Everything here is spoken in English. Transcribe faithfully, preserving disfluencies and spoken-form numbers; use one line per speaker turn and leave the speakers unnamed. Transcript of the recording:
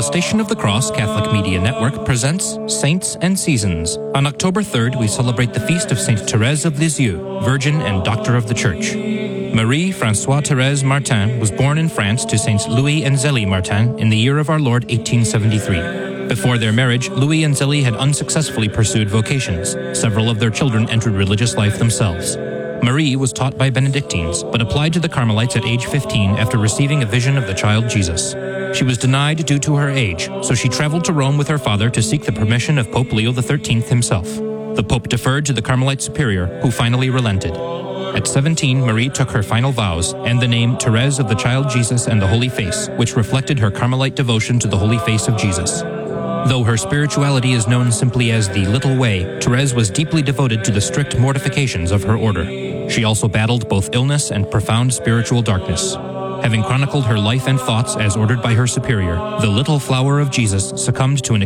the Station of the Cross Catholic Media Network presents Saints and Seasons. On October third, we celebrate the feast of Saint Therese of Lisieux, Virgin and Doctor of the Church. Marie-Françoise-Thérèse Martin was born in France to Saints Louis and Zélie Martin in the year of our Lord eighteen seventy-three. Before their marriage, Louis and Zélie had unsuccessfully pursued vocations. Several of their children entered religious life themselves. Marie was taught by Benedictines, but applied to the Carmelites at age fifteen after receiving a vision of the child Jesus. She was denied due to her age, so she traveled to Rome with her father to seek the permission of Pope Leo the thirteenth himself. The Pope deferred to the Carmelite superior, who finally relented. At seventeen, Marie took her final vows and the name Therese of the Child Jesus and the Holy Face, which reflected her Carmelite devotion to the Holy Face of Jesus. Though her spirituality is known simply as the Little Way, Therese was deeply devoted to the strict mortifications of her order. She also battled both illness and profound spiritual darkness. Having chronicled her life and thoughts as ordered by her superior, the Little Flower of Jesus succumbed to an